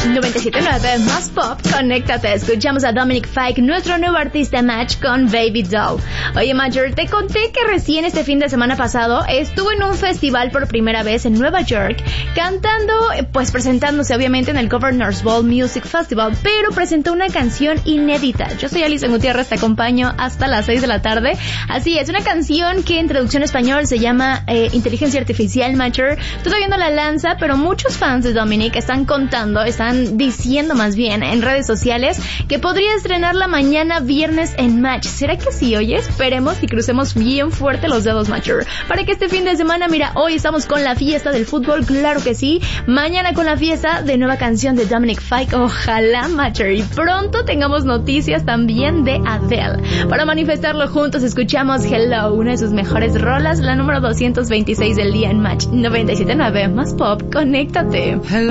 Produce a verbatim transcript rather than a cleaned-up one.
noventa y siete punto nueve más pop, conéctate. Escuchamos a Dominic Fike, nuestro nuevo artista Match con Baby Doll. Oye, Major, te conté que recién este fin de semana pasado estuvo en un festival por primera vez en Nueva York, cantando, pues presentándose obviamente en el Governor's Ball Music Festival, pero presentó una canción inédita. Yo soy Alison Gutiérrez, te acompaño hasta las seis de la tarde. Así es, una canción que en traducción español se llama eh, Inteligencia Artificial, Matcher. Todavía no la lanza, pero muchos fans de Dominic están contando, están diciendo más bien en redes sociales que podría estrenarla mañana viernes en Match. ¿Será que sí? Oye, esperemos y crucemos bien fuerte los dedos, Matcher, para que este fin de semana, mira, hoy estamos con la fiesta del fútbol, claro que sí, mañana con la fiesta de nueva canción de Dominic Fike, ojalá, Matcher, y pronto tengamos noticias también de Adele. Para manifestarlo juntos escuchamos Hello, una de sus mejores rolas, la número doscientos veintiséis del día en Match noventa y siete punto nueve más pop, conéctate. Hello.